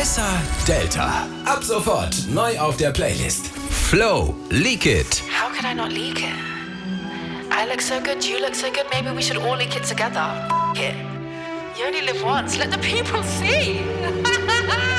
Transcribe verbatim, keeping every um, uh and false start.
Alexa Delta. Ab sofort neu auf der Playlist. Flow, Leak It. How could I not leak it? I look so good, you look so good, maybe we should all leak it together. F- it. You only live once, let the people see.